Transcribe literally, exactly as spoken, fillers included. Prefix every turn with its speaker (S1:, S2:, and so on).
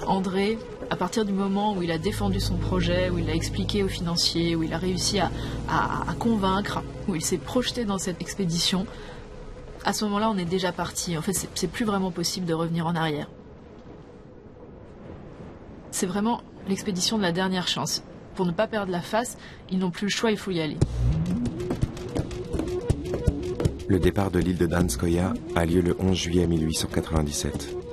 S1: André, à partir du moment où il a défendu son projet, où il a expliqué aux financiers, où il a réussi à, à, à convaincre, où il s'est projeté dans cette expédition, à ce moment-là, on est déjà parti. En fait, c'est, c'est plus vraiment possible de revenir en arrière. C'est vraiment l'expédition de la dernière chance. Pour ne pas perdre la face, ils n'ont plus le choix, il faut y aller.
S2: Le départ de l'île de Danskoïa a lieu le onze juillet mille huit cent quatre-vingt-dix-sept.